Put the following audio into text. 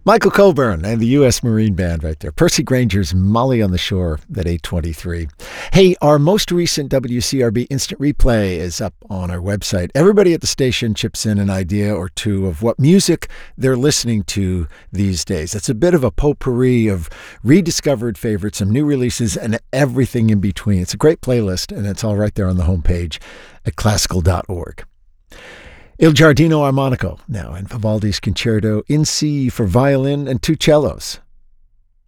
Michael Coburn and the U.S. Marine Band right there. Percy Granger's Molly on the Shore at 8:23. Hey, our most recent WCRB Instant Replay is up on our website. Everybody at the station chips in an idea or two of what music they're listening to these days. It's a bit of a potpourri of rediscovered favorites, some new releases, and everything in between. It's a great playlist, and it's all right there on the homepage at classical.org. Il Giardino Armonico now, and Vivaldi's Concerto in C for violin and two cellos